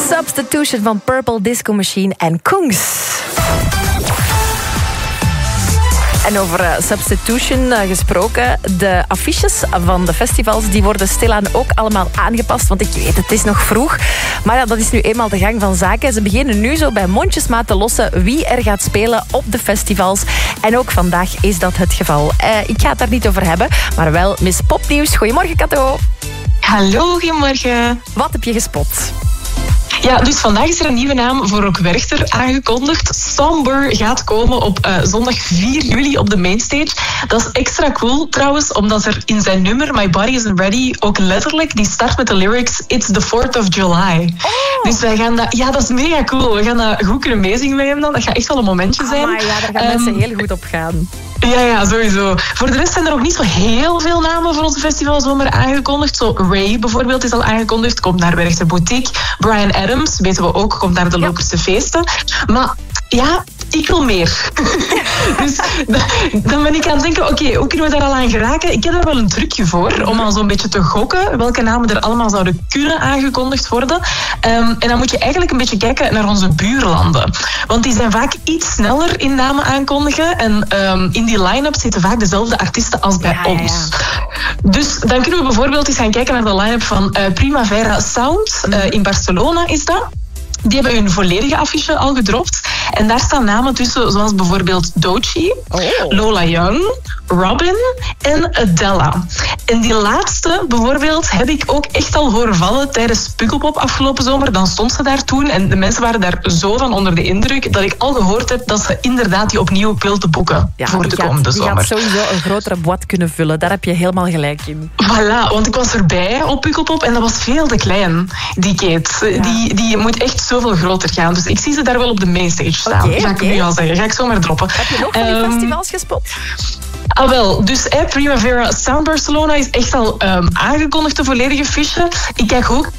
Substitution van Purple Disco Machine en Kungs. En over substitution gesproken, de affiches van de festivals die worden stilaan ook allemaal aangepast. Want ik weet, het is nog vroeg. Maar ja, dat is nu eenmaal de gang van zaken. Ze beginnen nu zo bij mondjesmaat te lossen wie er gaat spelen op de festivals. En ook vandaag is dat het geval. Ik ga het daar niet over hebben, maar wel Miss Popnieuws. Goedemorgen, Kato. Hallo, goedemorgen. Wat heb je gespot? Ja, dus vandaag is er een nieuwe naam voor Rock Werchter aangekondigd. Somber gaat komen op zondag 4 juli op de mainstage. Dat is extra cool trouwens, omdat er in zijn nummer My Body Isn't Ready ook letterlijk, die start met de lyrics It's the 4th of July. Oh. Dus wij gaan dat, ja, dat is mega cool. We gaan dat goed kunnen meezingen met hem dan. Dat gaat echt wel een momentje zijn. Ja, daar gaan mensen heel goed op gaan. Ja, sowieso. Voor de rest zijn er nog niet zo heel veel namen voor onze festivalzomer aangekondigd. Zo Ray bijvoorbeeld is al aangekondigd, komt naar Werchter Boutique. Brian Adams, weten we ook, komt naar de Lokerse feesten. Maar ja, ik wil meer. Dus dan ben ik aan het denken, oké, hoe kunnen we daar al aan geraken? Ik heb daar wel een trucje voor, om al zo'n beetje te gokken welke namen er allemaal zouden kunnen aangekondigd worden. En dan moet je eigenlijk een beetje kijken naar onze buurlanden. Want die zijn vaak iets sneller in namen aankondigen. En in die line-up zitten vaak dezelfde artiesten als bij ons. Dus dan kunnen we bijvoorbeeld eens gaan kijken naar de line-up van Primavera Sound. In Barcelona is dat. Die hebben hun volledige affiche al gedropt. En daar staan namen tussen, zoals bijvoorbeeld Doechii, Lola Young, Robin en Adele. En die laatste bijvoorbeeld heb ik ook echt al horen vallen tijdens Pukkelpop afgelopen zomer. Dan stond ze daar toen en de mensen waren daar zo van onder de indruk dat ik al gehoord heb dat ze inderdaad die opnieuw wil te boeken voor de komende zomer. Je gaat sowieso een grotere boîte kunnen vullen. Daar heb je helemaal gelijk in. Voilà, want ik was erbij op Pukkelpop en dat was veel te klein, die Kate. Ja. Die moet echt zoveel groter gaan. Dus ik zie ze daar wel op de mainstage staan. Okay, ga ik nu al zeggen. Ga ik zomaar droppen. Heb je nog van die festivals gespot? Wel, dus Primavera Sound Barcelona is echt al aangekondigd, de volledige fiche. Ik kijk ook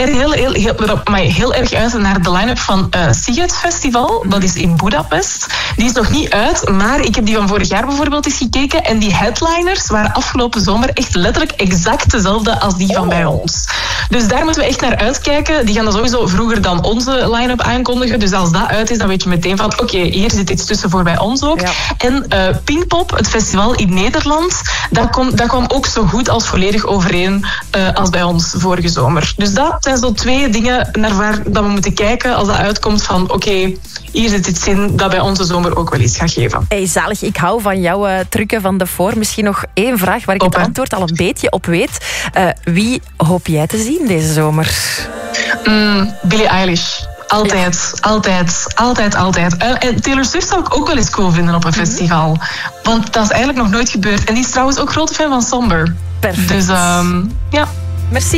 heel erg uit naar de line-up van Siget Festival. Dat is in Budapest. Die is nog niet uit, maar ik heb die van vorig jaar bijvoorbeeld eens gekeken. En die headliners waren afgelopen zomer echt letterlijk exact dezelfde als die van bij ons. Dus daar moeten we echt naar uitkijken. Die gaan dat sowieso vroeger dan onze line-up aankondigen. Dus als dat uit is, dan weet je meteen van oké, hier zit iets tussen voor bij ons ook. Ja. En Pinkpop, het festival in Nederland, dat kwam ook zo goed als volledig overeen als bij ons vorige zomer. Dus dat zijn zo 2 dingen naar waar dat we moeten kijken als dat uitkomt van oké, hier zit iets in dat bij onze zomer ook wel iets gaat geven. Hey, zalig, ik hou van jouw trucken van de voor. Misschien nog 1 vraag waar ik het antwoord al een beetje op weet. Wie hoop jij te zien deze zomer? Billie Eilish. Altijd. En Taylor Swift zou ik ook wel eens cool vinden op een festival. Want dat is eigenlijk nog nooit gebeurd. En die is trouwens ook grote fan van Somber. Perfect. Dus ja. Merci.